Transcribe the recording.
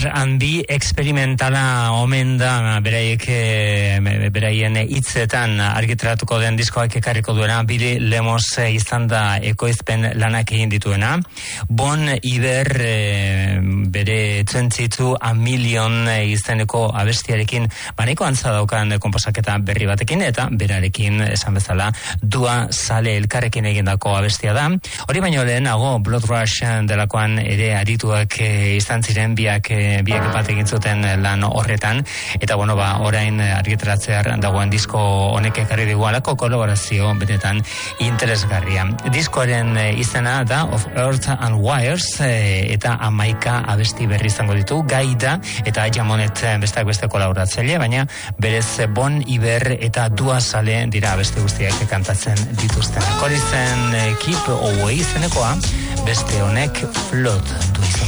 Indar handi experimentala omen da beraien hitzetan argitaratuko den diskoak ekarriko duena. Billy Lemos izan da ekoizpen lanak egin dituena. Bon Iver bere 22 A Million izeneko abestiarekin baneko antza daukan konposaketa berri batekin, eta berarekin esan bezala Dua Sale elkarrekin egindako abestia da. Hori baino lehenago Blood Rush delakoan ere arituak izan ziren biak bat egin zuten lan horretan, eta orain argitaratzear dagoen disko honek ekarri digu alako kolaborazio benetan interesgarria. Diskoaren izena da Of Earth and Wires, eta 11 abesti berri izango ditu, Gaida eta Jamonet besteak beste kolaboratzaile, baina berez Bon Iver eta Dua Sale dira abesti guztiak kantatzen dituzten. Hori zen Keep Away izenekoa, beste honek Flood du izan.